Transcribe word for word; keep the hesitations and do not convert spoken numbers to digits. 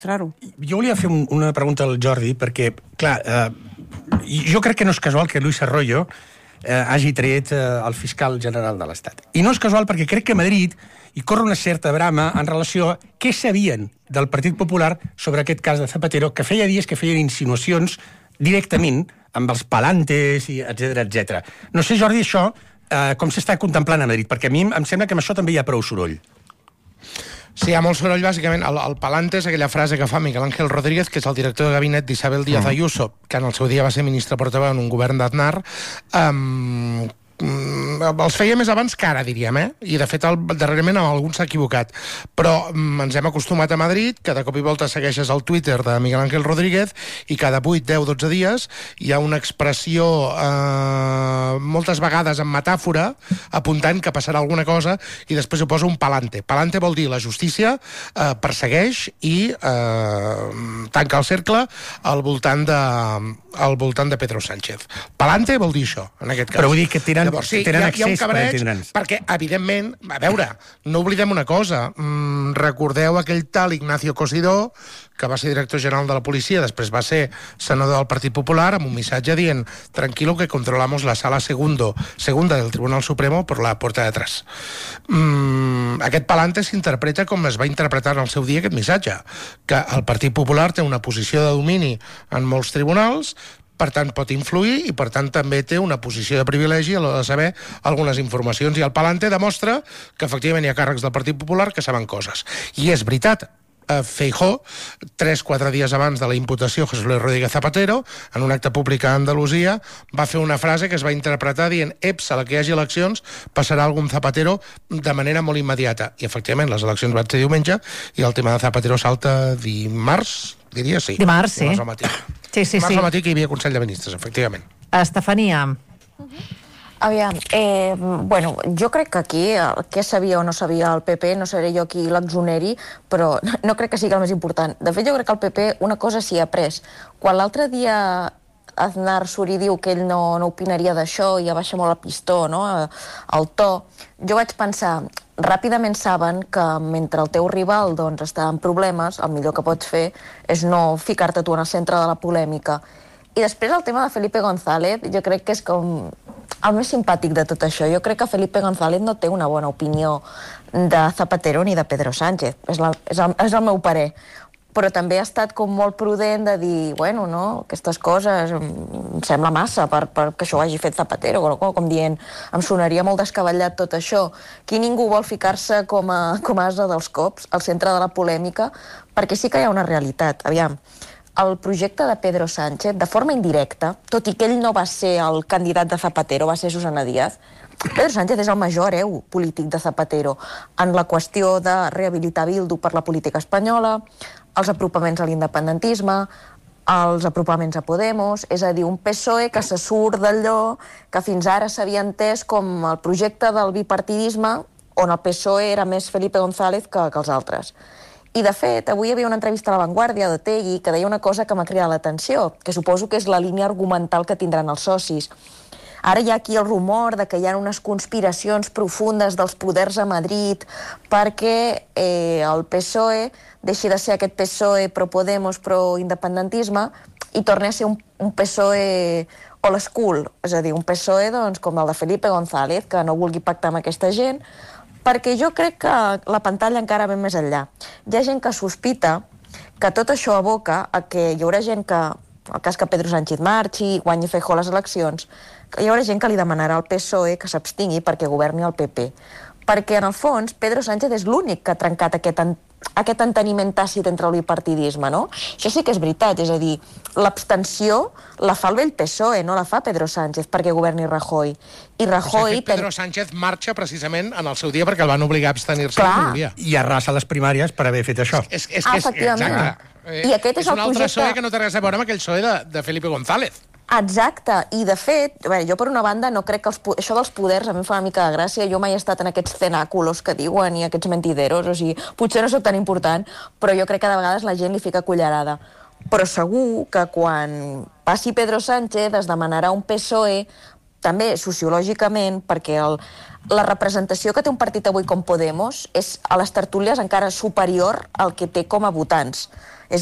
Claro. Jo volia fer un, una pregunta al Jordi, perquè, clar, eh, jo crec que no és casual que Luis Arroyo eh, hagi tret eh, el fiscal general de l'Estat. I no és casual perquè crec que a Madrid hi corre una certa brama en relació a què sabien del Partit Popular sobre aquest cas de Zapatero, que feia dies que feien insinuacions directament amb els palantes, i etcètera, etcètera. No sé, Jordi, això eh, com s'està contemplant a Madrid, perquè a mi em sembla que amb això també hi ha prou soroll. Sí, hi ha molt soroll, bàsicament. El, el palante és aquella frase que fa Miguel Ángel Rodríguez, que és el director de gabinet d'Isabel Díaz Ayuso, que en el seu dia va ser ministre portaveu en un govern d'Aznar, um, els feia més abans que ara, diríem, eh? I, de fet, el, darrerament algun s'ha equivocat. Però mm, ens hem acostumat a Madrid, que de cop i volta segueixes el Twitter de Miguel Ángel Rodríguez i cada vuit, deu, dotze dies hi ha una expressió eh, moltes vegades en metàfora apuntant que passarà alguna cosa i després ho posa un palante. Palante vol dir la justícia eh, persegueix i eh, tanca el cercle al voltant de, al voltant de Pedro Sánchez. Palante vol dir això, en aquest cas. Però vull dir que tenen Llavors, sí, tenen hi ha, accés hi ha un cabreig, per entendre'ns. Perquè, evidentment, a veure, no oblidem una cosa. Mm, recordeu aquell tal Ignacio Cosidó, que va ser director general de la policia, després va ser senador del Partit Popular, amb un missatge dient tranquilo que controlamos la sala segundo, segunda del Tribunal Supremo por la puerta de atrás. Mm, aquest palante s'interpreta com es va interpretar en el seu dia aquest missatge, que el Partit Popular té una posició de domini en molts tribunals, per tant pot influir i per tant també té una posició de privilegi a l'hora de saber algunes informacions, i el palante demostra que efectivament hi ha càrrecs del Partit Popular que saben coses. I és veritat, Feijóo, tres, quatre dies abans de la imputació José Luis Rodríguez Zapatero, en un acte públic a Andalusia, va fer una frase que es va interpretar dient eps, a la que hi hagi eleccions passarà algun Zapatero de manera molt immediata. I efectivament les eleccions van ser diumenge i el tema de Zapatero salta dimarts, diria, sí. Dimarts, sí. Dimarts al matí. Sí, sí, dimarts sí. al matí que hi havia Consell de Ministres, efectivament. Estefania. Aviam, eh, bueno, jo crec que aquí el que sabia o no sabia el P P, no seré jo qui l'exoneri, però no crec que sigui el més important. De fet, jo crec que el P P una cosa s'hi ha pres. Quan l'altre dia Aznar Suri diu que ell no, no opinaria d'això i abaixa molt el pistó, no? El to, jo vaig pensar, ràpidament saben que mentre el teu rival doncs, està en problemes, el millor que pots fer és no ficar-te tu en el centre de la polèmica. I després el tema de Felipe González, jo crec que és com el més simpàtic de tot això. Jo crec que Felipe González no té una bona opinió de Zapatero ni de Pedro Sánchez. És, la, és, el, és el meu parer. Però també ha estat com molt prudent de dir, bueno, no, aquestes coses em sembla massa per, per que això ho hagi fet Zapatero, com, com dient, em sonaria molt descabellat tot això. Aquí ningú vol ficar-se com a, com a asa dels cops, al centre de la polèmica, perquè sí que hi ha una realitat. Aviam, el projecte de Pedro Sánchez, de forma indirecta, tot i que ell no va ser el candidat de Zapatero, va ser Susana Díaz, Pedro Sánchez és el major hereu polític de Zapatero en la qüestió de rehabilitar Bildu per la política espanyola, els apropaments a l'independentisme, els apropaments a Podemos, és a dir, un P S O E que se surt d'allò que fins ara s'havia entès com el projecte del bipartidisme, on el P S O E era més Felipe González que, que els altres. I, de fet, avui hi havia una entrevista a La Vanguardia d'Otegi que deia una cosa que m'ha cridat l'atenció, que suposo que és la línia argumental que tindran els socis. Ara hi ha aquí el rumor de que hi ha unes conspiracions profundes dels poders a Madrid perquè eh, el P S O E deixi de ser aquest P S O E pro-Podemos, pro-independentisme i torni a ser un, un P S O E old school, és a dir, un P S O E doncs, com el de Felipe González, que no vulgui pactar amb aquesta gent, perquè jo crec que la pantalla encara ve més enllà. Hi ha gent que sospita que tot això aboca a que hi haurà gent que, el cas que Pedro Sánchez marxi, guanyi Feijóo les eleccions, que hi haurà gent que li demanarà al P S O E que s'abstingui perquè governi el P P. Perquè, en el fons, Pedro Sánchez és l'únic que ha trencat aquest, en, aquest enteniment tàcit entre el bipartidisme, no? Això sí que és veritat, és a dir, l'abstenció la fa el vell P S O E, no la fa Pedro Sánchez perquè governi Rajoy. I Rajoy... O sigui, Pedro Sánchez marxa precisament en el seu dia perquè el van obligar a abstenir-se. Clar. I arrasa les primàries per haver fet això. És, és, és, Ah, és, efectivament. exacte. I aquest és és el un altre projecte- P S O E que no té res a veure amb aquell P S O E de, de Felipe González. Exacte, i de fet, bé, jo per una banda no crec que els, això dels poders a mi em fa una mica de gràcia, jo mai he estat en aquests cenàculos que diuen i aquests mentideros, o sigui, potser no sóc tan important, però jo crec que de vegades la gent li fica cullerada. Però segur que quan passi Pedro Sánchez es demanarà un P S O E també sociològicament, perquè el, la representació que té un partit avui com Podemos és a les tertúlies encara superior al que té com a votants.